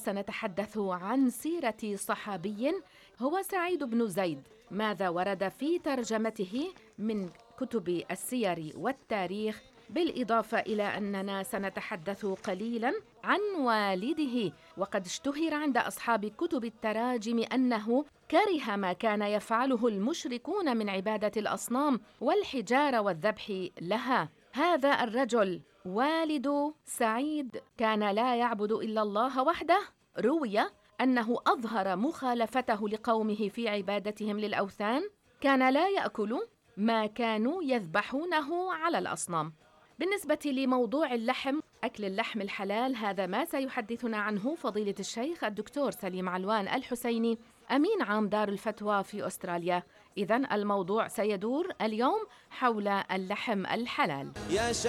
سنتحدث عن سيرة صحابي هو سعيد بن زيد. ماذا ورد في ترجمته من كتب السير والتاريخ، بالإضافة إلى أننا سنتحدث قليلاً عن والده. وقد اشتهر عند أصحاب كتب التراجم أنه كره ما كان يفعله المشركون من عبادة الأصنام والحجارة والذبح لها. هذا الرجل والد سعيد كان لا يعبد إلا الله وحده. روي أنه أظهر مخالفته لقومه في عبادتهم للأوثان، كان لا يأكل ما كانوا يذبحونه على الأصنام. بالنسبة لموضوع اللحم، أكل اللحم الحلال، هذا ما سيحدثنا عنه فضيلة الشيخ الدكتور سليم علوان الحسيني، أمين عام دار الفتوى في أستراليا. إذن الموضوع سيدور اليوم حول اللحم الحلال.